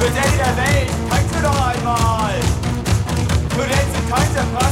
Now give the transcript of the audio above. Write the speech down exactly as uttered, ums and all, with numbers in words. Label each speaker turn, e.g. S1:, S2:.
S1: Für Daddy der Welt, kannst du doch einmal! Du nennst ihn kein